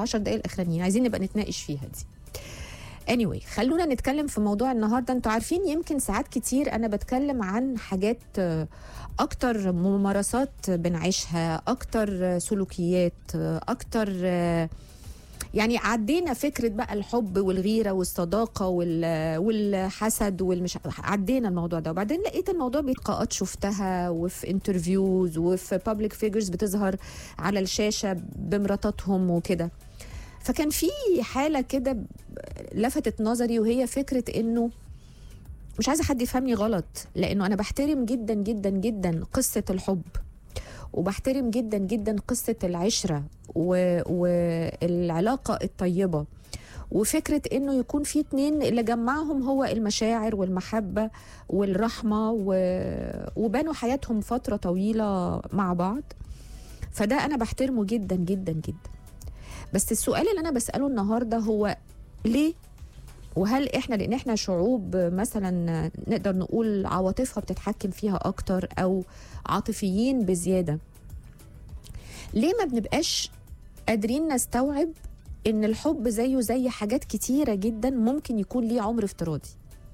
10 دقايق الاخرانيين عايزين نبقى نتناقش فيها دي. anyway خلونا نتكلم في موضوع النهارده. انتوا عارفين يمكن ساعات كتير انا بتكلم عن حاجات اكتر ممارسات بنعيشها، اكتر سلوكيات، اكتر يعني عدينا فكرة بقى الحب والغيرة والصداقة والحسد والمش عدينا الموضوع ده. وبعدين لقيت الموضوع بلقاءات شفتها وفي انترفيوز وفي بابليك فيجرز بتظهر على الشاشة بمراتاتهم وكده. فكان في حالة كده لفتت نظري، وهي فكرة انه مش عايزة حد يفهمني غلط، لانه انا بحترم جدا جدا جدا قصة الحب، وبحترم جدا جدا قصة العشرة والعلاقة الطيبة، وفكرة انه يكون في اتنين اللي جمعهم هو المشاعر والمحبة والرحمة وبنوا حياتهم فترة طويلة مع بعض. فده انا بحترمه جدا جدا جدا. بس السؤال اللي انا بسأله النهاردة هو ليه؟ وهل احنا لان احنا شعوب مثلا نقدر نقول عواطفها بتتحكم فيها اكتر او عاطفيين بزيادة، ليه ما بنبقاش قادرين نستوعب ان الحب زيه زي حاجات كتيرة جدا ممكن يكون ليه عمر افتراضي؟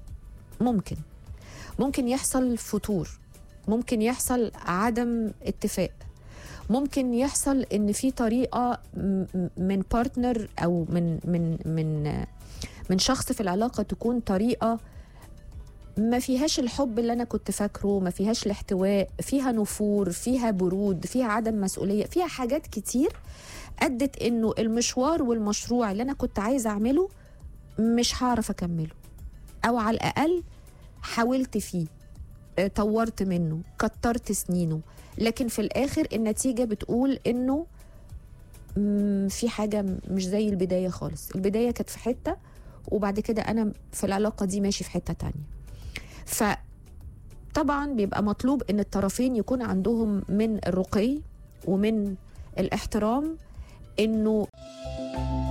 ممكن يحصل فتور، ممكن يحصل عدم اتفاق، ممكن يحصل ان في طريقة من بارتنر او من شخص في العلاقة تكون طريقة ما فيهاش الحب اللي أنا كنت فاكره، ما فيهاش الاحتواء، فيها نفور، فيها برود، فيها عدم مسؤولية، فيها حاجات كتير أدت إنه المشوار والمشروع اللي أنا كنت عايزة أعمله مش هعرف أكمله، أو على الأقل حاولت فيه، طورت منه، كترت سنينه، لكن في الآخر النتيجة بتقول إنه في حاجة مش زي البداية خالص. البداية كانت في حتة، وبعد كده أنا في العلاقة دي ماشي في حتة تانية. فطبعا بيبقى مطلوب ان الطرفين يكون عندهم من الرقي ومن الاحترام انه